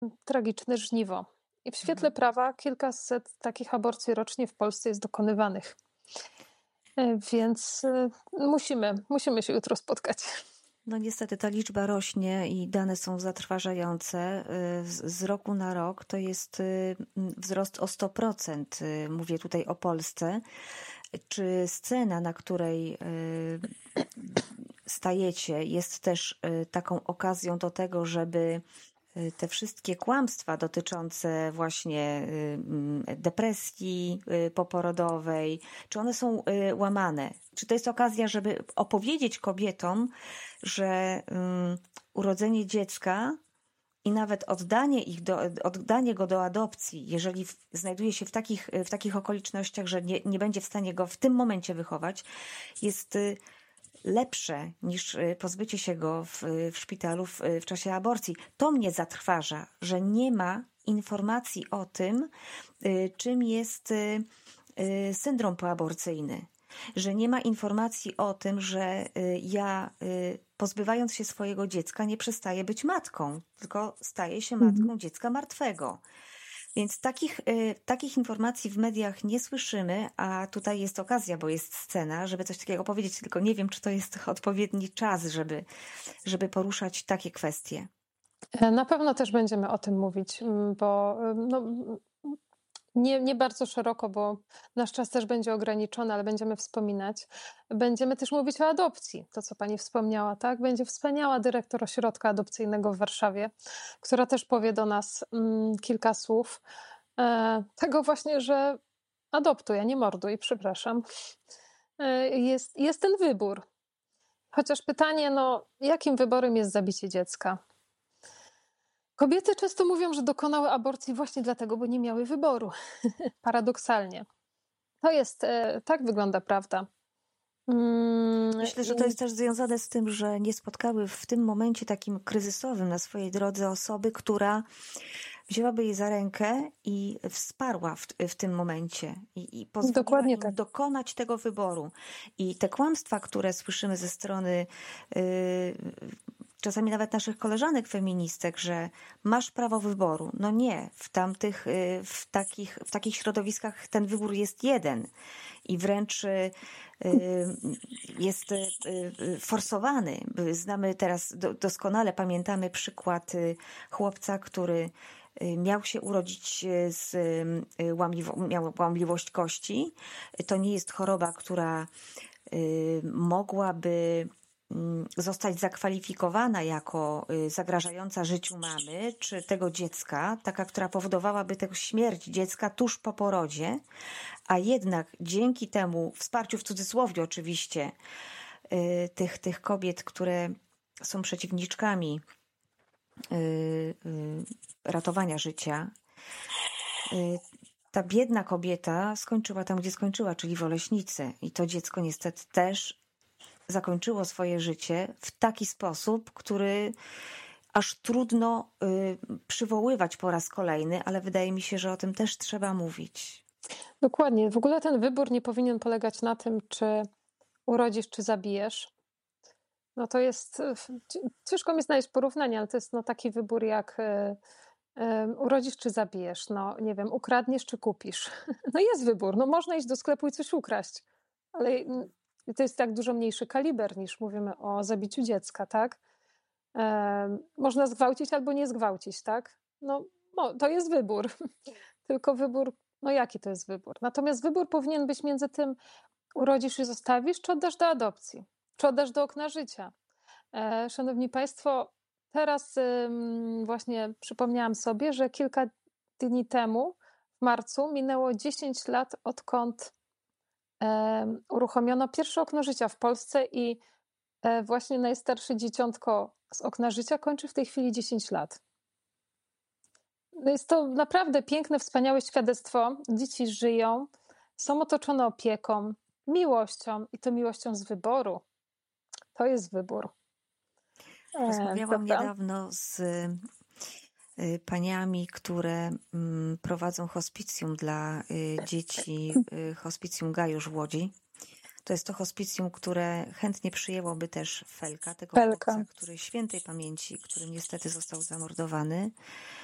tragiczne żniwo. I w świetle prawa kilkaset takich aborcji rocznie w Polsce jest dokonywanych. Więc musimy się jutro spotkać. No niestety ta liczba rośnie i dane są zatrważające. Z roku na rok to jest wzrost o 100%. Mówię tutaj o Polsce. Czy scena, na której stajecie, jest też taką okazją do tego, żeby te wszystkie kłamstwa dotyczące właśnie depresji poporodowej, czy one są łamane? Czy to jest okazja, żeby opowiedzieć kobietom, że urodzenie dziecka i nawet oddanie go do adopcji, jeżeli znajduje się w takich okolicznościach, że nie będzie w stanie go w tym momencie wychować, jest lepsze niż pozbycie się go w szpitalu w czasie aborcji. To mnie zatrważa, że nie ma informacji o tym, czym jest syndrom poaborcyjny. Że nie ma informacji o tym, że ja pozbywając się swojego dziecka nie przestaję być matką, tylko staję się matką dziecka martwego. Więc takich informacji w mediach nie słyszymy, a tutaj jest okazja, bo jest scena, żeby coś takiego powiedzieć, tylko nie wiem, czy to jest odpowiedni czas, żeby poruszać takie kwestie. Na pewno też będziemy o tym mówić, bo nie bardzo szeroko, bo nasz czas też będzie ograniczony, ale będziemy wspominać. Będziemy też mówić o adopcji, to co pani wspomniała, tak? Będzie wspaniała dyrektor ośrodka adopcyjnego w Warszawie, która też powie do nas kilka słów. Tego właśnie, że adoptuj, a nie morduj, przepraszam. Jest ten wybór. Chociaż pytanie, jakim wyborem jest zabicie dziecka? Kobiety często mówią, że dokonały aborcji właśnie dlatego, bo nie miały wyboru. Paradoksalnie. Tak wygląda prawda. Myślę, że to jest też związane z tym, że nie spotkały w tym momencie takim kryzysowym na swojej drodze osoby, która wzięłaby jej za rękę i wsparła w tym momencie i pozwoliła Dokładnie im tak. dokonać tego wyboru. I te kłamstwa, które słyszymy ze strony czasami nawet naszych koleżanek feministek, że masz prawo wyboru. No nie, w takich środowiskach ten wybór jest jeden i wręcz jest forsowany. Znamy teraz doskonale, pamiętamy przykład chłopca, który miał się urodzić miał łamliwość kości. To nie jest choroba, która mogłaby zostać zakwalifikowana jako zagrażająca życiu mamy czy tego dziecka, taka, która powodowałaby tę śmierć dziecka tuż po porodzie, a jednak dzięki temu wsparciu, w cudzysłowie oczywiście, tych kobiet, które są przeciwniczkami ratowania życia, ta biedna kobieta skończyła tam, gdzie skończyła, czyli w Oleśnicy. I to dziecko niestety też zakończyło swoje życie w taki sposób, który aż trudno przywoływać po raz kolejny, ale wydaje mi się, że o tym też trzeba mówić. Dokładnie. W ogóle ten wybór nie powinien polegać na tym, czy urodzisz, czy zabijesz. To jest, ciężko mi znaleźć porównanie, ale to jest taki wybór jak urodzisz, czy zabijesz. Nie wiem, ukradniesz, czy kupisz. Jest wybór. Można iść do sklepu i coś ukraść, ale to jest tak dużo mniejszy kaliber niż mówimy o zabiciu dziecka, tak? Można zgwałcić albo nie zgwałcić, tak? To jest wybór. Tylko wybór, jaki to jest wybór? Natomiast wybór powinien być między tym, urodzisz i zostawisz, czy oddasz do adopcji, czy oddasz do okna życia. Szanowni Państwo, teraz właśnie przypomniałam sobie, że kilka dni temu, w marcu, minęło 10 lat, odkąd uruchomiono pierwsze okno życia w Polsce i właśnie najstarsze dzieciątko z okna życia kończy w tej chwili 10 lat. Jest to naprawdę piękne, wspaniałe świadectwo. Dzieci żyją, są otoczone opieką, miłością i to miłością z wyboru. To jest wybór. Rozmawiałam niedawno z paniami, które prowadzą hospicjum dla dzieci, hospicjum Gajusz w Łodzi. To jest to hospicjum, które chętnie przyjęłoby też Felka, tego chłopca, który świętej pamięci, który niestety został zamordowany.